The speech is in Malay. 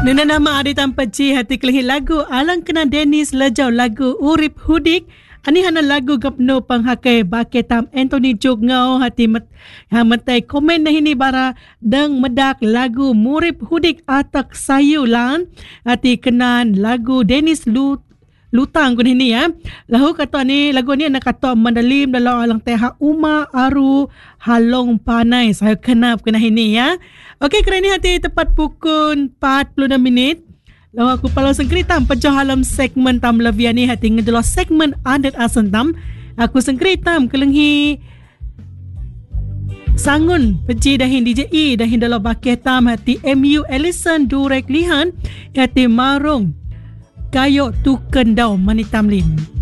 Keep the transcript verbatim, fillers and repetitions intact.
Nuna nama adi tanpa ci hati kelihi lagu alang kena Dennis lejau lagu Urip Hudik. Ani hana lagu gapno panghakai baketam Anthony Jog ngau hati met, ha metai komen na hini bara deng medak lagu Murip Hudik atak sayulan hati kenan lagu Dennis Lut Lutang kun ini ya. Lahu kata ni lagu ni nak kata mandalim dalam alang teha uma aru halong panai. Saya kenap kena ini ya. Okey, kerana ni hati tepat pukul empat puluh enam minit. Lalu aku palau sengkri tam pecah halam segmen tam levia ni hati ngejelas segmen adat asan tam. Aku sengkri tam kelenghi sangun peci dahin D J E dahin dalam bakeh tam hati M U Ellison Durek Lihan hati marung kayo tu kendau manitamlin.